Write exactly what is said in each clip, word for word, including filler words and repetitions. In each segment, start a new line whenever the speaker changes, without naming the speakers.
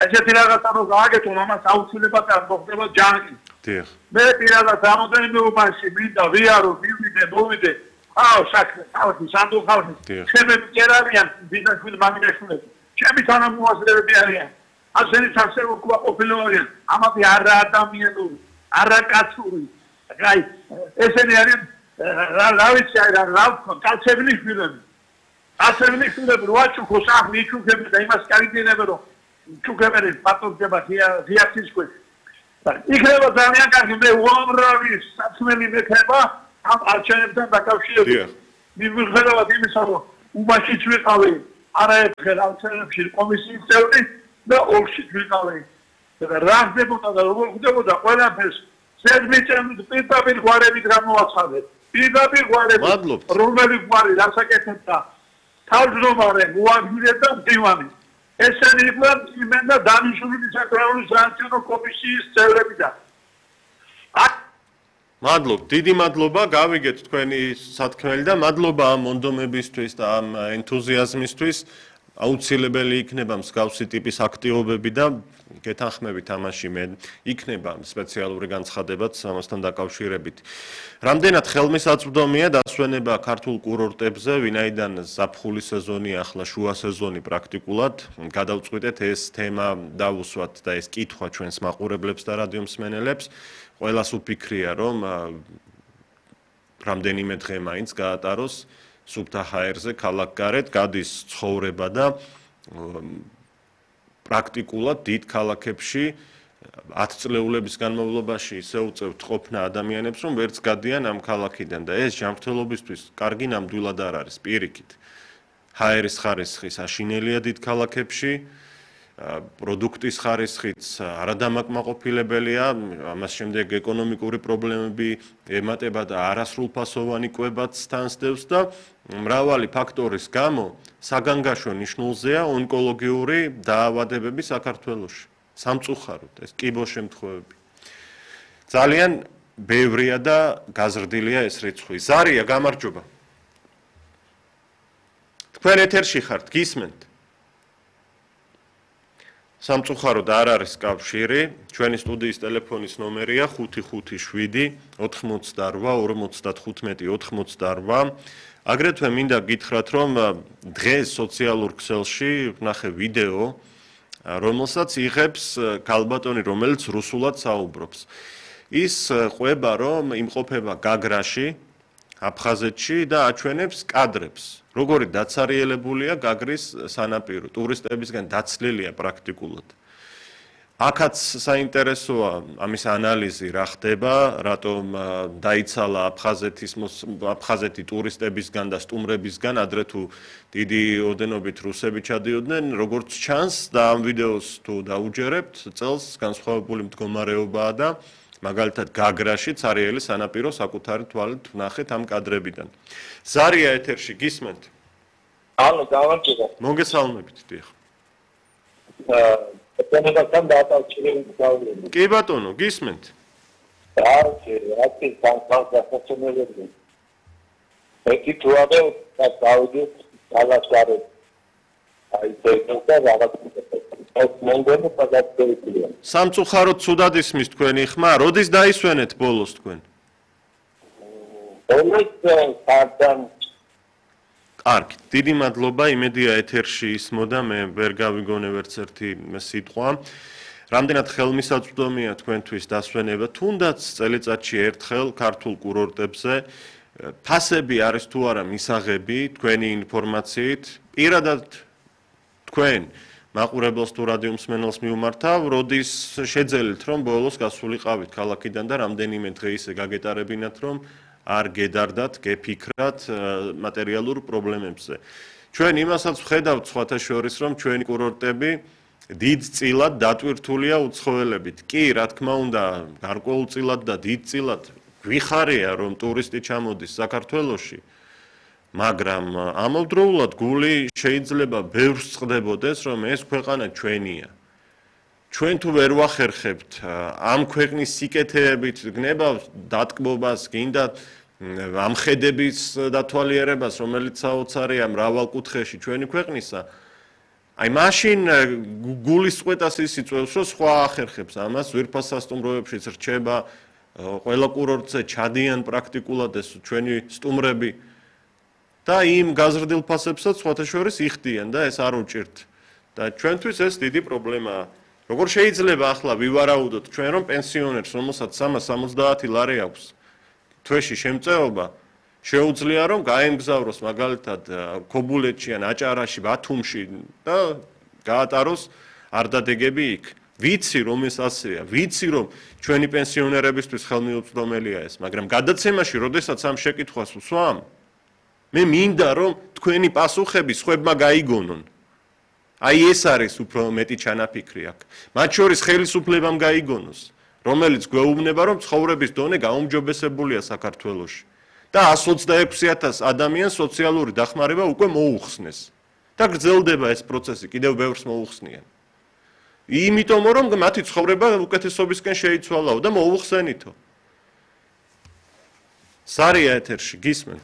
ესეთი რაღაცა რო გააკეთო, ამას აუცილებლად არ მოხდება ჯანგი.
დიახ.
მე პირადად რამოდენიმე უბანში მინდა ვიარო, მივიდე, მოვიდე. აუ, საქმე, ხალხი, სანდო ხალხი. ჩემები წერავიან ბიზნესმენ მამინაშვილები. ჩემი თანამოაზრეები არიან. ასენი სასწავლო ყოფილობენ. ამათი არა ადამიანური, არა კაცური. აი, ესენი არიან რა ვიცი, რა რა კაცებრი შვილები. კაცებრი შვილები რო აჩუქო სახლი იჩუქები და იმას კარგინებენ რომ ჩუქებენ პატოდება რეაქციის ქვეშ. იქნება ძალიან კარგი მე უამრავი საქმელი მექნება ამ არჩევნებთან დაკავშირებით. მიუხედავად იმისა, რომ უბანშიც ვიყავი არაერთხელ არჩევნებში კომისიის წევრი და ორშიც ვიყავი. რა ხდებოდა და როგორ ხდებოდა ყველაფერს ზედმიწევნით პირდაპირ გვარებით გამოაცხადეთ. პირდაპირ გვარებით, რომელი გვარი რასაკეთებდა თავმჯდომარე, მოადგილე და მდივანი. ესენი იყვნენ იმენ და დანიშნული საკრაული საარჩევნო კომისიის წევრებიდან.
მადლობ, დიდი მადლობა, გავიგეთ თქვენი სათქმელი და მადლობა ამ მონდომებისთვის და ამ ენთუზიაზმისთვის. აუცილებელი იქნება მსგავსი ტიპის აქტივობები და გეთანხმებით ამაში მე იქნება სპეციალური განცხადებაც ამასთან დაკავშირებით. რამდენად ხელმისაწვდომია დასვენება ქართულ კურორტებზე, ვინაიდან ზაფხული სეზონი ახლა შუა სეზონი პრაქტიკულად, გადავწყვიტეთ ეს თემა დავუსვათ და ეს კითხვა ჩვენს მაყურებლებს და რადიო მსმენელებს. ყველას უფიქრია, რომ რამდენიმე დღე მაინც გაატაროს სუფთა ჰაერზე ქალაქ გარეთ გადის ცხოვრება და პრაქტიკულად დიდ ქალაქებში ათი წლეულების განმავლობაში ისე უწევთ ყოფნა ადამიანებს, რომ ვერც გადიან ამ ქალაქიდან და ეს ჯანმრთელობისთვის კარგი ნამდვილად არ არის პირიქით. ჰაერის ხარისხი საშინელია დიდ ქალაქებში, პროდუქტის ხარისხიც არადამაკმაყოფილებელია, ამას შემდეგ ეკონომიკური პრობლემები ემატება და არასრულფასოვანი კვებაც თანსდევს და მრავალი ფაქტორის გამო საგანგაშო ნიშნულზეა ონკოლოგიური დაავადებები საქართველოში. სამწუხაროდ ეს კიბო შემთხვევები. ძალიან ბევრია და გაზრდილია ეს რიცხვი. ზარია, გამარჯობა. თქვენ ეთერში ხართ, გისმენთ? სამწუხაროდ არ არის კავშირი, ჩვენი სტუდიის ტელეფონის ნომერია ხუთი ხუთი შვიდი ოთხმოცდარვა ორმოცდათხუთმეტი ოთხმოცდარვა. აგრეთვე მინდა გითხრათ, რომ დღეს სოციალურ ქსელში ვნახე ვიდეო, რომელსაც იღებს ქალბატონი, რომელიც რუსულად საუბრობს. ის ყვება, რომ იმყოფება გაგრაში, აფხაზეთში და აჩვენებს კადრებს. როგორი დაცარიელებულია გაგრის სანაპირო, ტურისტებისგან დაცლილია პრაქტიკულად. აქაც საინტერესოა ამის ანალიზი რა ხდება, რატომ დაიცალა აფხაზეთის აფხაზეთი ტურისტებისგან და სტუმრებისგან, ადრე თუ დიდი ოდენობით რუსები ჩადიოდნენ, როგორც ჩანს და ამ ვიდეოს თუ დაუჯერებთ, წელს განსხვავებული მდგომარეობაა და მაგალითად გაგრაში ცარიელი სანაპირო საკუთარი თვალით ვნახეთ ამ კადრებიდან. ზარია ეთერში გისმენთ?
ალო, გამარჯობა.
მოგესალმებით, დიახ.
ეთერებთან დაკავშირებით გავიგე.
კი ბატონო, გისმენთ?
აი, რატი განსხვავებული. ეკი თუადე და გავიგე ალაშკარე. აი, ეს რაღაც
სამწუხაროდ ცუდად ისმის თქვენი ხმა, როდის დაისვენეთ ბოლოს თქვენ?
ბოლოს სამ
კარგი, დიდი მადლობა, იმედია ეთერში ისმოდა, მე ვერ გავიგონე ვერც ერთი სიტყვა. რამდენად ხელმისაწვდომია თქვენთვის დასვენება, თუნდაც წელიწადში ერთხელ ქართულ კურორტებზე, ფასები არის თუ არა მისაღები თქვენი ინფორმაციით, პირადად თქვენ მაყურებელს თუ რადიო მსმენელს მიუმართავ, როდის შეძელით, რომ ბოლოს გასულიყავით ქალაქიდან და რამდენიმე დღე ისე გაგეტარებინათ, რომ არ გედარდათ, გეფიქრათ მატერიალურ პრობლემებზე. ჩვენ იმასაც ვხედავთ სხვათა შორის, რომ ჩვენი კურორტები დიდწილად დატვირთულია უცხოელებით. კი, რა თქმა უნდა, გარკვეულწილად და დიდწილად გვიხარია, რომ ტურისტი ჩამოდის საქართველოში, მაგრამ ამავდროულად გული შეიძლება ბევრს წყდებოდეს, რომ ეს ქვეყანა ჩვენია. ჩვენ თუ ვერ ვახერხებთ ამ ქვეყნის სიკეთეებით გნებავს დატკბობას, გინდა ამხედების დათვალიერებას, რომელიც საოცარია მრავალ კუთხეში ჩვენი ქვეყნისა, აი მაშინ გულის წვეტას ის იწვევს, რომ სხვა ახერხებს ამას ძვირფას სასტუმროებშიც რჩება, ყველა კურორტზე ჩადიან პრაქტიკულად ეს ჩვენი სტუმრები და იმ გაზრდილ ფასებსაც სხვათა შორის იხდიან და ეს არ უჭირთ. და ჩვენთვის ეს დიდი პრობლემაა. როგორ შეიძლება ახლა ვივარაუდოთ ჩვენ რომ პენსიონერს, რომელსაც სამას სამოცდაათი ლარი აქვს თვეში შემწეობა, შეუძლია რომ გაემგზავროს მაგალითად ქობულეთში ან აჭარაში, ბათუმში და გაატაროს არდადეგები იქ. ვიცი რომ ეს ასეა, ვიცი რომ ჩვენი პენსიონერებისთვის ხელმიუწვდომელია ეს, მაგრამ გადაცემაში, როდესაც ამ შეკითხვას ვსვამ, მე მინდა რომ თქვენი პასუხები სხვებმა გაიგონონ. აი ეს არის უფრო მეტი ჩანაფიქრი აქ. მათ შორის ხელისუფლებამ გაიგონოს, რომელიც გვეუბნება რომ ცხოვრების დონე გაუმჯობესებულია საქართველოში და εκατს ოცდაექვსი ათას ადამიანს სოციალური დახმარება უკვე მოუხსნეს. და გრძელდება ეს პროცესი, კიდევ ბევრს მოუხსნიან. იმიტომ რომ მათი ცხოვრება უკეთესობისკენ შეიცვალაო და მოუხსენითო. სარია ეთერში გისმენთ?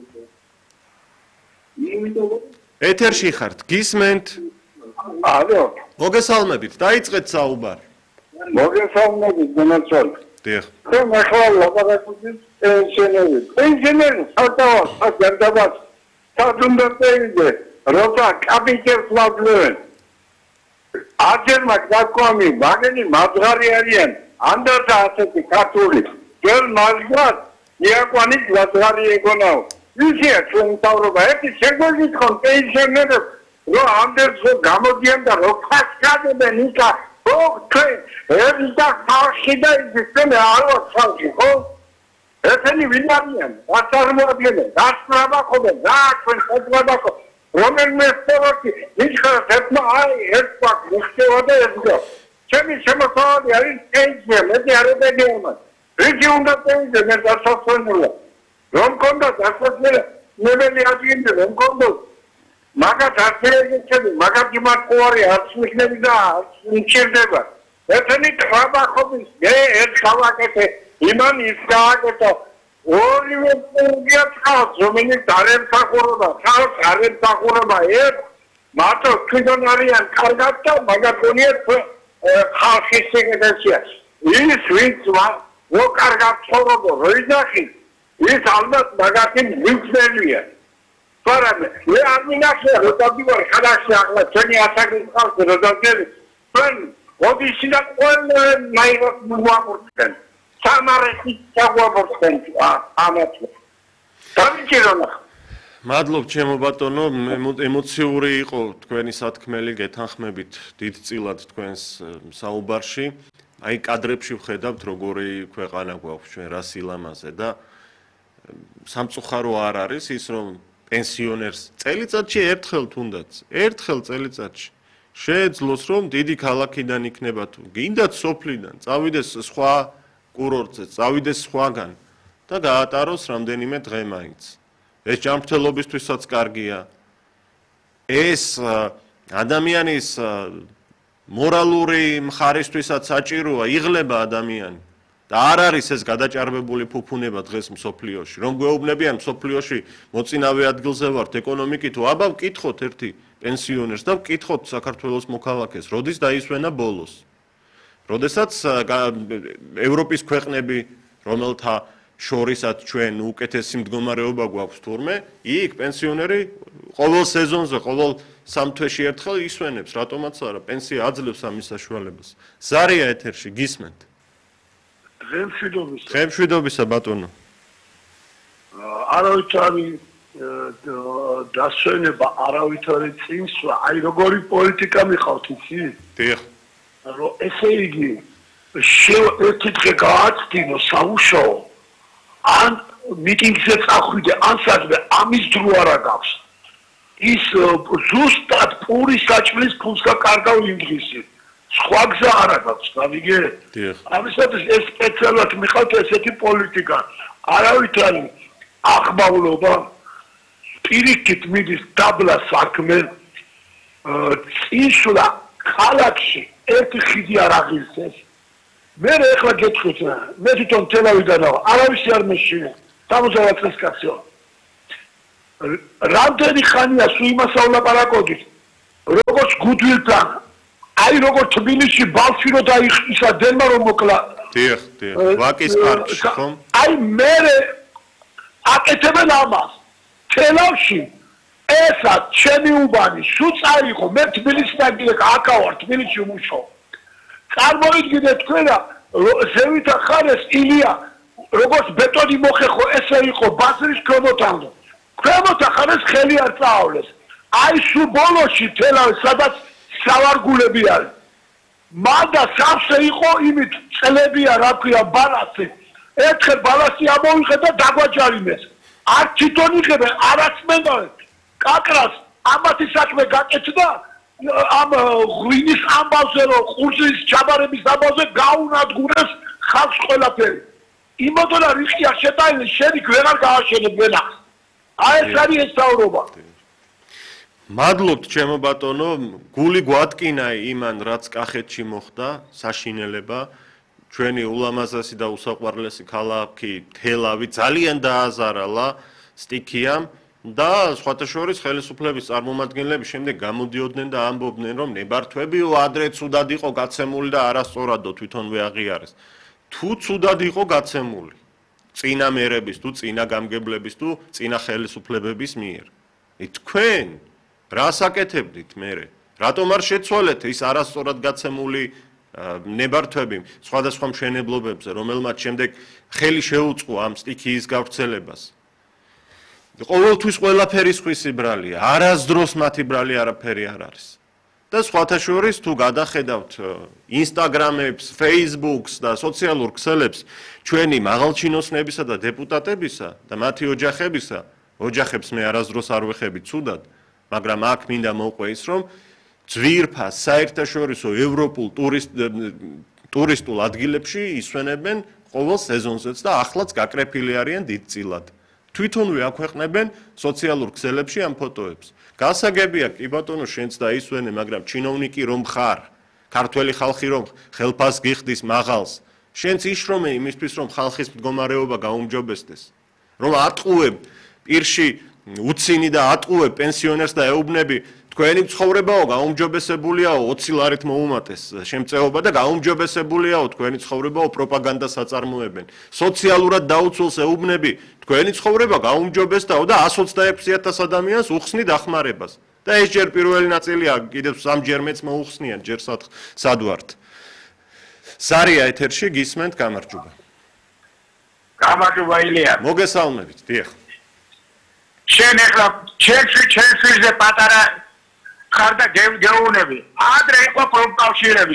ეთერში ხართ, გისმენთ?
ალო.
მოგესალმებით, დაიწყეთ საუბარი.
მოგესალმებით, მონაცვალ.
დიახ.
ხომ ახლა ლაპარაკობთ პენსიონერები. პენსიონერები საერთოდ საგანდაბას სადუნდაწერზე როცა კაპიტელს ვაძლევენ. აჯერმაკ დაკომი, მაგენი მადღარი არიან, ანდარდა ასეთი ქართული. გელ მაგდრად იაკვანის მადღარი ეგონაო. ისია ჩვენ თავრობა, ერთი შეგვიძლია ხომ პენსიონერებს რომ ამდენს გამოდიან და რო ხასკადებენ იქა ხო ჩვენ ერთა ხალხი და ისინი არ ვაცალში ხო ესენი ვინ არიან გასარმოადგენენ გასტრაბახობენ რა ჩვენ შეგვაბახო რომელმე სწორკი იქხართ ერთმა აი ერთმა მიხდება და ესგო ჩემი შემოსავალი არის პენსია მე არ ვეგემა რიგი უნდა პენსია მე დასასვენებია რომ კონდა დასასვენებია ნებელი ადგილი რომ კონდა მაგათ არცერეგეჩები, მაგათ იმართყუარი არც მიხნები და არც მჭირდება. ესენი ტრაბახობის მე ერთ გავაკეთე, იმან ის გააკეთა. ორივე პუნქტია ხალხს, რომელიც არ ემსახურება, ხალხს არ ემსახურება, ერთ მათო თვითონ არიან კარგად და მაგათ გონიათ ხალხის სეგრეგაცია. ის ვინც რო კარგად ცხოვრობო, რო იძახი, ის ალბათ მაგათი მიგზელია. Parame, we are not here, but we are Hadash, Tony Asagin House, the Rodgers. When what is that one night of Muaburton? Samara Sawaburton, amateur. Thank you.
მადლობ ჩემო ბატონო, ემოციური იყო თქვენი სათქმელი, გეთანხმებით დიდწილად თქვენს საუბარში. აი კადრებში ვხედავთ როგორი ქვეყანა გვაქვს ჩვენ რა სილამაზე და სამწუხარო არ არის ის რომ პენსიონერს წელიწადში ერთხელ თუნდაც, ერთხელ წელიწადში შეეძლოს რომ დიდი ქალაქიდან იქნება თუ გინდათ სოფლიდან, წავიდეს სხვა კურორტზე, წავიდეს სხვაგან და გაატაროს რამდენიმე დღე მაინც. ეს ჯანმრთელობისთვისაც კარგია. ეს ადამიანის მორალური მხარისთვისაც საჭიროა, იღლება ადამიანი. და არ არის ეს გადაჭარბებული ფუფუნება დღეს მსოფლიოში. რომ გვეუბნებიან მსოფლიოში მოწინავე ადგილზე ვართ ეკონომიკით, აბა ვკითხოთ ერთი პენსიონერს და ვკითხოთ საქართველოს მოქალაქეს, როდის დაისვენა ბოლოს. როდესაც ევროპის ქვეყნები, რომელთა შორისაც ჩვენ უკეთესი მდგომარეობა გვაქვს თურმე, იქ პენსიონერი ყოველ სეზონზე, ყოველ სამ თვეში ერთხელ ისვენებს, რატომაც არა, პენსია აძლევს ამის საშუალებას. ზარია ეთერში, გისმენთ?
ღემშვიდობისა.
ღემშვიდობისა ბატონო.
არავითარი დასვენება, არავითარი წინსვლა, აი როგორი პოლიტიკა მიყავთ იცი?
დიახ.
რომ ესე იგი ერთი დღე გააცდინო სამუშაო, ან მიტინგზე წახვიდე, ან სადმე ამის დრო არ აქვს. ის ზუსტად პური საჭმლის ფულს გაკარგავ იმ დღისი. სხვა გზა არ აქვს, გავიგე? ამისათვის ეს სპეციალურად მიყავთ ესეთი პოლიტიკა. არავითარი აღბავლობა, პირიქით მიდის დაბლა საქმე, წინსვლა ქალაქში ერთი ხიდი არ აღიზეს. მე ახლა გეტყვით, მე თვითონ თელავიდან ვარ, არავის არ მეშინე, სამოცდაათ წელს კაცო. რამდენი ხანია სულ იმას ვლაპარაკობთ? როგორც გუდვილთან აი როგორც თბილისში ბავშვი რო დაიხსნა დენმა რომ მოკლა
დიახ დიახ ვაკის პარკში ხომ
აი მე აკეთებენ ამას თელავში ესა ჩემი უბანი სულ წაიღო მე თბილისიდან კიდე აკავარ თბილისში ვმუშაობ წარმოიდგინეთ თქვენ ზევით ახარეს ილია როგორც ბეტონი მოხეხო ესე იყო ბაზრის ქვემოთამდე ქვემოთ ახარეს ხელი არ წაავლეს აი სულ ბოლოში თელავი სადაც სავარგულები არის მანდა სავსე იყო იმით წლებია რა ქვია ბალასი ერთხელ ბალასი ამოიღე და დაგვაჯარიმეს არ თვითონ იღებენ არაცმენდავენ კაკრას ამათი საქმე გაკეთდა ამ ღვინის ამბავზე რომ ყურძნის ჩაბარების ამბავზე გაუნადგურეს ხალხს ყველაფერი იმოდონა რიხია შეტანილი შენი გვერდ გააშენებ ვენახს აი ეს არის ეს საუბრობა
მადლობთ ჩემო ბატონო გული გვატკინა იმან რაც კახეთში მოხდა საშინელება ჩვენი ულამაზესი და უსაყვარლესი ქალაქი თელავი ძალიან დააზარალა სტიქიამ და სხვათა შორის ხელისუფლების წარმომადგენლები შემდეგ გამოდიოდნენ და ამბობდნენ რომ ნებართვებიო ადრე ცუდად იყო გაცემული და არასწორადო თვითონ ვეაღიარეს თუ ცუდად იყო გაცემული წინა მერების თუ წინა გამგებლების თუ წინა ხელისუფლებების მიერ თქვენ რას აკეთებდით მერე რატომ არ შეცვალეთ ის არასწორად გაცემული ნებართვები სხვადასხვა მშენებლობებზე რომელმაც შემდეგ ხელი შეუწყო ამ სტიქიის გავრცელებას ყოველთვის ყველაფერი სხვისი ბრალია არასდროს მათი ბრალი არაფერი არ არის და სხვათა შორის თუ გადახედავთ ინსტაგრამებს, ფეისბუქს და სოციალურ ქსელებს ჩვენი მაღალჩინოსნებისა და დეპუტატებისა და მათი ოჯახებისა ოჯახებს მე არასდროს არ ვეხები ცუდად მაგრამ აქ მინდა მოვყვე ის რომ ძვირფას საერთაშორისო ევროპულ ტურისტულ ადგილებში ისვენებენ ყოველ სეზონზეც და ახლაც გაკრეფილი არიან დიდწილად თვითონვე აქვეყნებენ სოციალურ ქსელებში ამ ფოტოებს გასაგებია კი ბატონო შენც დაისვენე მაგრამ ჩინოვნიკი რომ ხარ ქართველი ხალხი რომ ხელფას გიხდის მაღალს შენც იშრომე იმისთვის რომ ხალხის მდგომარეობა გაუმჯობესდეს რომ ატყუებ პირში უცინი და ატყუებ პენსიონერს და ეუბნები თქვენი ცხოვრებაო გაუმჯობესებულიაო ოცი ლარით მოუმატეს შემწეობა და გაუმჯობესებულიაო თქვენი ცხოვრებაო პროპაგანდას აწარმოებენ სოციალურად დაუცველს ეუბნები თქვენი ცხოვრება გაუმჯობესდაო და εκατს ოცდაექვსი ათას ადამიანს უხსნით დახმარებას და ეს ჯერ პირველი ნაწილია კიდევ სამჯერ მეც მოუხსნიან ჯერ სადვართ სარია ეთერში გისმენთ გამარჯობა
გამარჯობა ილია
მოგესალმებით დიახ
შენ ახლა ჩერჩი ჩერჩიზე პატარა ხარ და გეუნები ადრე იყო პროფკავშირები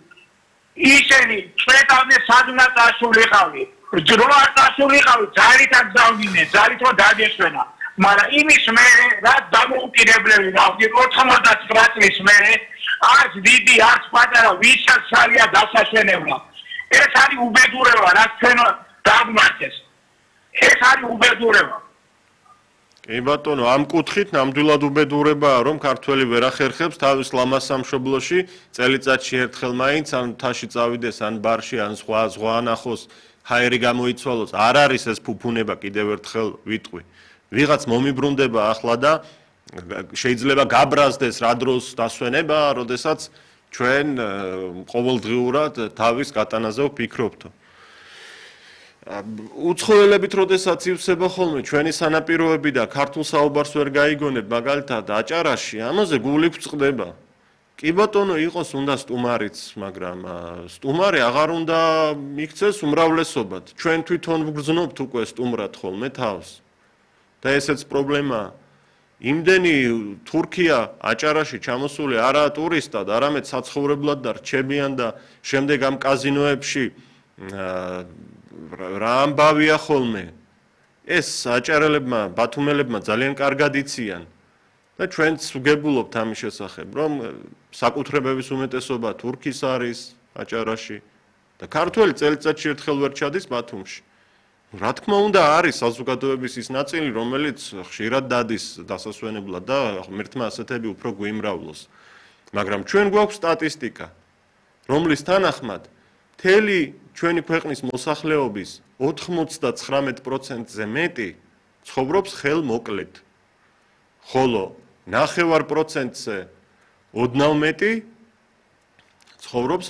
ისინი წვეტავდნენ სადღაც ასულიყავი ჯროა ასულიყავი ძალითაც დავდინე ძალით რომ დაგესვენა მაგრამ იმის მერე რა დამოუკიდებლები გავდი ოთხმოცდათვრამეტ წლის მერე არც დიდი არც პატარა ვისაც ხალია დასასვენებლა ეს არის უბედურება რაც ჩვენ დაგმართეს ეს არის უბედურება
კი ბატონო, ამ კუთხით ნამდვილად უბედურებაა, რომ ქართველი ვერ ახერხებს თავის ლამას სამშობლოში, წელიწადში ერთხელ მაინც ან მთაში წავიდეს, ან ბარში, ან სხვა ზღვა ანახოს, ჰაერი გამოიცვალოს. არ არის ეს ფუფუნება კიდევ ერთხელ ვიტყვი. ვიღაც მომიბრუნდება ახლა და შეიძლება გაბრაზდეს რა დროს დასვენება, როდესაც ჩვენ ყოველდღიურად თავის გატანაზე ვფიქრობთო. უცხოელებით როდესაც ივსება ხოლმე ჩვენი სანაპიროები და ქართულ საუბარს ვერ გაიგონებ მაგალითად აჭარაში ამაზე გული გვწყდება კი ბატონო იყოს უნდა სტუმარიც მაგრამ სტუმარი აღარ უნდა იქცეს უმრავლესობად ჩვენ თვითონ ვგრძნობთ უკვე სტუმრად ხოლმე თავს და ესეც პრობლემაა იმდენი თურქია აჭარაში ჩამოსული არა ტურისტად არამედ საცხოვრებლად და რჩებიან და შემდეგ ამ კაზინოებში რა ამბავია ხოლმე ეს აჭარელებმა ბათუმელებმა ძალიან კარგად იციან და ჩვენც ვგებულობთ ამის შესახებ რომ საკუთრებების უმეტესობა თურქის არის აჭარაში და ქართველი წელიწადში ერთხელ ვერ ჩადის ბათუმში რა თქმა უნდა არის საზოგადოების ის ნაწილი რომელიც ხშირად დადის დასასვენებლად და ღმერთმა ასეთები უფრო გვიმრავლოს მაგრამ ჩვენ გვაქვს სტატისტიკა რომლის თანახმად მთელი ჩვენი ქვეყნის მოსახლეობის ოთხმოცდაცხრამეტ პროცენტზე მეტი ცხოვრობს ხელმოკლედ. ხოლო ნახევარ პროცენტზე ოდნავ მეტი ცხოვრობს